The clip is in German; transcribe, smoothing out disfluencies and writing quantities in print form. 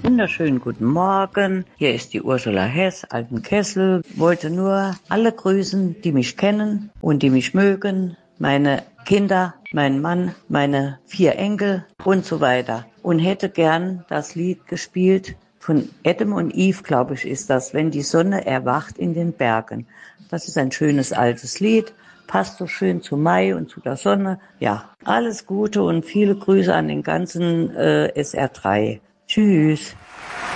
Wunderschönen guten Morgen. Hier ist die Ursula Hess, Altenkessel. Wollte nur alle grüßen, die mich kennen und die mich mögen. Meine Kinder, mein Mann, meine 4 Enkel und so weiter. Und hätte gern das Lied gespielt von Adam und Eve, glaube ich, ist das, wenn die Sonne erwacht in den Bergen. Das ist ein schönes altes Lied. Passt so schön zu Mai und zu der Sonne. Ja, alles Gute und viele Grüße an den ganzen SR3. Tschüss.